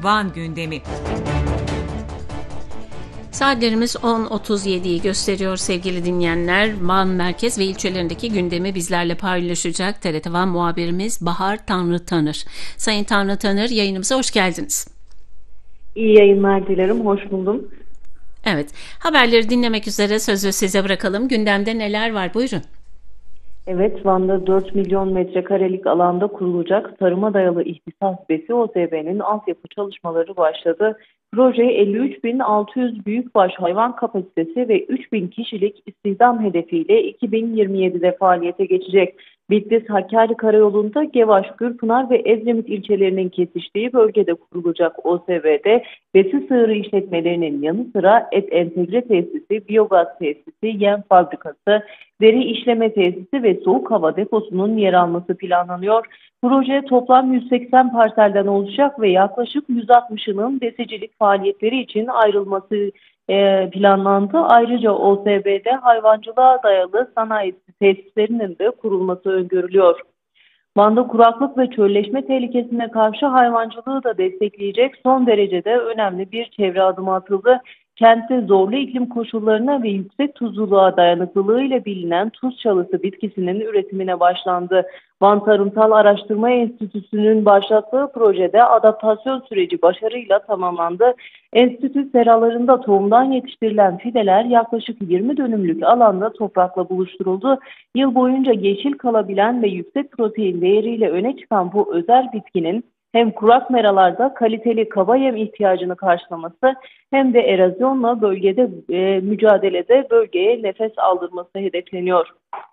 Van gündemi. Saatlerimiz 10.37'yi gösteriyor sevgili dinleyenler. Van merkez ve ilçelerindeki gündemi bizlerle paylaşacak TRT Van muhabirimiz Bahar Tanrıtanır. Sayın Tanrıtanır, yayınımıza hoş geldiniz. İyi yayınlar dilerim, hoş buldum. Evet, haberleri dinlemek üzere sözü size bırakalım. Gündemde neler var, buyurun. Evet, Van'da 4 milyon metrekarelik alanda kurulacak tarıma dayalı ihtisas besi OSB'nin altyapı çalışmaları başladı. Proje 53.600 büyükbaş hayvan kapasitesi ve 3.000 kişilik istihdam hedefiyle 2027'de faaliyete geçecek. Bitlis-Hakkari Karayolu'nda Gevaş, Gürpınar ve Edremit ilçelerinin kesiştiği bölgede kurulacak OSB'de besi sığırı işletmelerinin yanı sıra et entegre tesisi, biyogaz tesisi, yem fabrikası, deri işleme tesisi ve soğuk hava deposunun yer alması planlanıyor. Proje toplam 180 parselden oluşacak ve yaklaşık 160'ının besicilik faaliyetleri için ayrılması planlandı. Ayrıca OSB'de hayvancılığa dayalı sanayi tesislerinin de kurulması öngörülüyor. Van'da kuraklık ve çölleşme tehlikesine karşı hayvancılığı da destekleyecek son derecede önemli bir çevre adımı atıldı. Kentte zorlu iklim koşullarına ve yüksek tuzluluğa dayanıklılığıyla bilinen tuz çalısı bitkisinin üretimine başlandı. Van Tarımsal Araştırma Enstitüsü'nün başlattığı projede adaptasyon süreci başarıyla tamamlandı. Enstitü seralarında tohumdan yetiştirilen fideler yaklaşık 20 dönümlük alanda toprakla buluşturuldu. Yıl boyunca yeşil kalabilen ve yüksek protein değeriyle öne çıkan bu özel bitkinin hem kurak meralarda kaliteli kaba yem ihtiyacını karşılaması hem de erozyonla bölgede mücadelede bölgeye nefes aldırması hedefleniyor.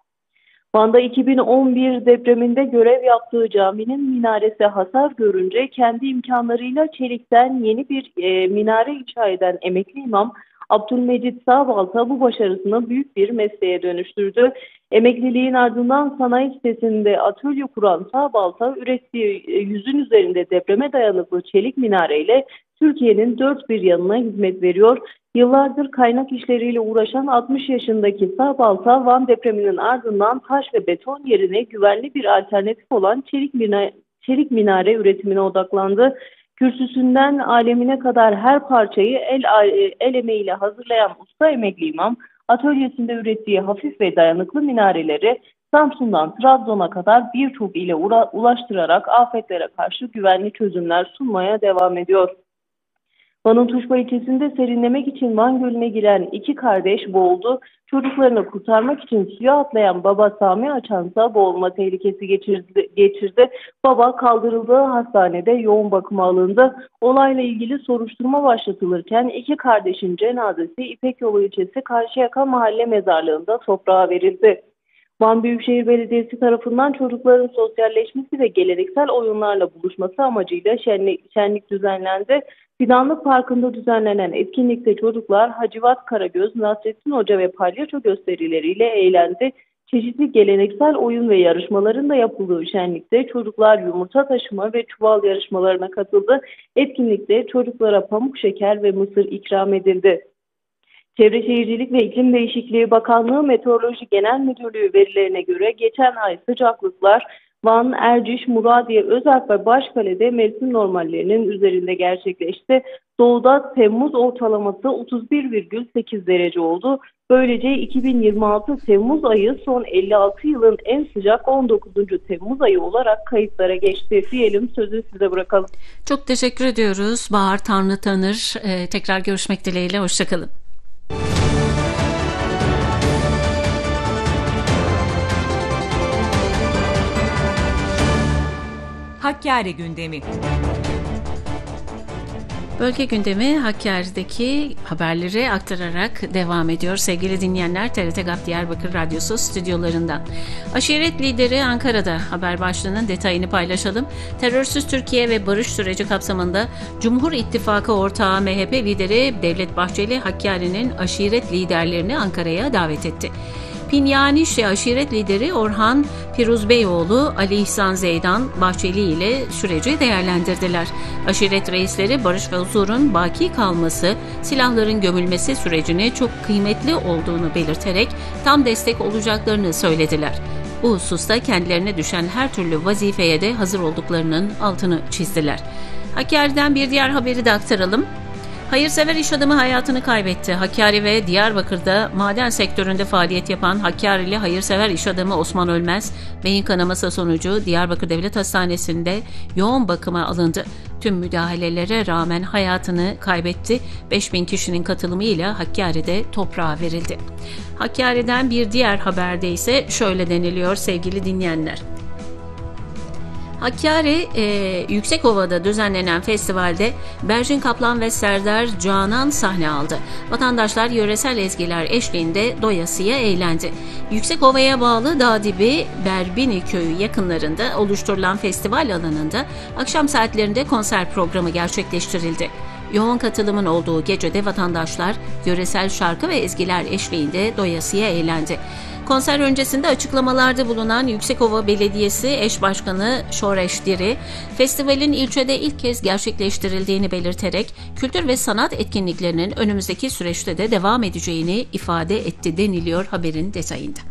Van'da 2011 depreminde görev yaptığı caminin minaresi hasar görünce kendi imkanlarıyla çelikten yeni bir minare inşa eden emekli imam Abdülmecit Sağbalta bu başarısını büyük bir mesleğe dönüştürdü. Emekliliğin ardından sanayi sitesinde atölye kuran Sağbalta ürettiği 100'ün üzerinde depreme dayanıklı çelik minareyle Türkiye'nin dört bir yanına hizmet veriyor. Yıllardır kaynak işleriyle uğraşan 60 yaşındaki Sağbalta, Van depreminin ardından taş ve beton yerine güvenli bir alternatif olan çelik minare üretimine odaklandı. Kürsüsünden alemine kadar her parçayı el emeğiyle hazırlayan usta emekli imam, atölyesinde ürettiği hafif ve dayanıklı minareleri Samsun'dan Trabzon'a kadar birçok ile ulaştırarak afetlere karşı güvenli çözümler sunmaya devam ediyor. Van'ın Tuşba ilçesinde serinlemek için Van Gölü'ne giren iki kardeş boğuldu. Çocuklarını kurtarmak için suya atlayan baba Sami Açansa boğulma tehlikesi geçirdi. Baba kaldırıldığı hastanede yoğun bakıma alındı. Olayla ilgili soruşturma başlatılırken iki kardeşin cenazesi İpekyolu ilçesi Karşıyaka Mahalle Mezarlığı'nda toprağa verildi. Van Büyükşehir Belediyesi tarafından çocukların sosyalleşmesi ve geleneksel oyunlarla buluşması amacıyla şenlik düzenlendi. Fidanlık Parkı'nda düzenlenen etkinlikte çocuklar Hacivat Karagöz, Nasrettin Hoca ve palyaço gösterileriyle eğlendi. Çeşitli geleneksel oyun ve yarışmaların da yapıldığı şenlikte çocuklar yumurta taşıma ve çuval yarışmalarına katıldı. Etkinlikte çocuklara pamuk şeker ve mısır ikram edildi. Çevre Şehircilik ve İklim Değişikliği Bakanlığı Meteoroloji Genel Müdürlüğü verilerine göre geçen ay sıcaklıklar Van, Erciş, Muradiye, Özalp ve Başkale'de mevsim normallerinin üzerinde gerçekleşti. Doğuda Temmuz ortalaması 31,8 derece oldu. Böylece 2026 Temmuz ayı son 56 yılın en sıcak 19. Temmuz ayı olarak kayıtlara geçti. Diyelim, sözü size bırakalım. Çok teşekkür ediyoruz Bahar Tanrıtanır. Tekrar görüşmek dileğiyle. Hoşçakalın. Hakkari gündemi. Bölge gündemi Hakkari'deki haberleri aktararak devam ediyor. Sevgili dinleyenler, TRT GAP Diyarbakır Radyosu stüdyolarından. Aşiret lideri Ankara'da, haber başlığının detayını paylaşalım. Terörsüz Türkiye ve barış süreci kapsamında Cumhur İttifakı ortağı MHP lideri Devlet Bahçeli, Hakkari'nin aşiret liderlerini Ankara'ya davet etti. Pinyanişli aşiret lideri Orhan Piruzbeyoğlu, Ali İhsan Zeydan Bahçeli ile süreci değerlendirdiler. Aşiret reisleri barış ve huzurun baki kalması, silahların gömülmesi sürecine çok kıymetli olduğunu belirterek tam destek olacaklarını söylediler. Bu hususta kendilerine düşen her türlü vazifeye de hazır olduklarının altını çizdiler. Hakkari'den bir diğer haberi de aktaralım. Hayırsever iş adamı hayatını kaybetti. Hakkari ve Diyarbakır'da maden sektöründe faaliyet yapan Hakkarili hayırsever iş adamı Osman Ölmez, beyin kanaması sonucu Diyarbakır Devlet Hastanesi'nde yoğun bakıma alındı. Tüm müdahalelere rağmen hayatını kaybetti. 5000 kişinin katılımıyla Hakkari'de toprağa verildi. Hakkari'den bir diğer haberde ise şöyle deniliyor sevgili dinleyenler. Hakkari Yüksekova'da düzenlenen festivalde Bercin Kaplan ve Serdar Canan sahne aldı. Vatandaşlar yöresel ezgiler eşliğinde doyasıya eğlendi. Yüksekova'ya bağlı Dağdibi Berbini köyü yakınlarında oluşturulan festival alanında akşam saatlerinde konser programı gerçekleştirildi. Yoğun katılımın olduğu gecede vatandaşlar yöresel şarkı ve ezgiler eşliğinde doyasıya eğlendi. Konser öncesinde açıklamalarda bulunan Yüksekova Belediyesi Eş Başkanı Şoreş Diri, festivalin ilçede ilk kez gerçekleştirildiğini belirterek kültür ve sanat etkinliklerinin önümüzdeki süreçte de devam edeceğini ifade etti deniliyor haberin detayında.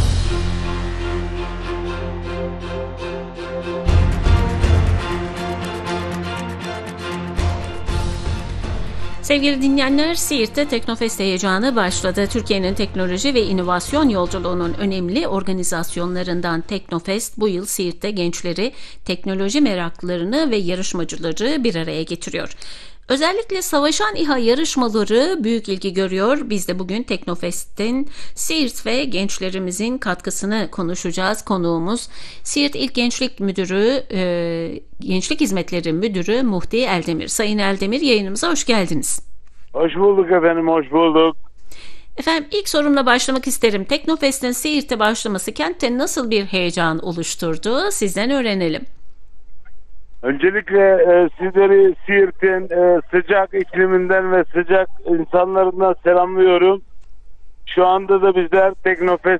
Sevgili dinleyenler, Siirt'te Teknofest heyecanı başladı. Türkiye'nin teknoloji ve inovasyon yolculuğunun önemli organizasyonlarından Teknofest bu yıl Siirt'te gençleri, teknoloji meraklılarını ve yarışmacıları bir araya getiriyor. Özellikle savaşan İHA yarışmaları büyük ilgi görüyor. Biz de bugün Teknofest'in Siirt ve gençlerimizin katkısını konuşacağız. Konuğumuz Siirt İl Gençlik Müdürü, Gençlik Hizmetleri Müdürü Muhdi Eldemir. Sayın Eldemir, yayınımıza hoş geldiniz. Hoş bulduk efendim, hoş bulduk. Efendim, ilk sorumla başlamak isterim. Teknofest'in Siirt'te başlaması kentte nasıl bir heyecan oluşturdu? Sizden öğrenelim. Öncelikle sizleri Siirt'in sıcak ikliminden ve sıcak insanlarından selamlıyorum. Şu anda da bizler Teknofest